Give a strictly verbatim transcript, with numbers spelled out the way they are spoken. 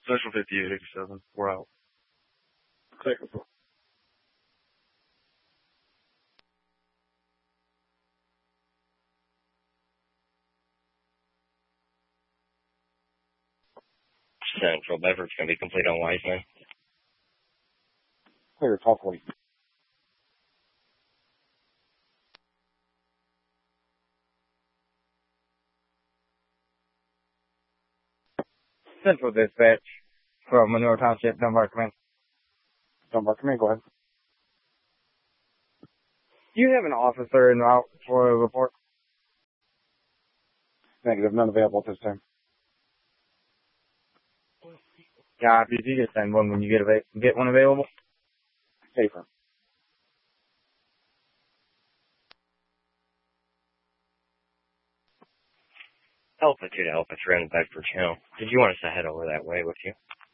Central fifty-eight eighty-seven. We're out. Second floor. Central Bedford's going to be complete on Wiseman. Clear, twelve forty. Central Dispatch from Monroe Township, Dunbar Command. Dunbar Command, go ahead. Do you have an officer in route for a report? Negative, none available at this time. Copy. If you can send one when you get ava- get one available. Safer. Alpha two to Alpha three on the Bedford Channel. Did you want us to head over that way with you?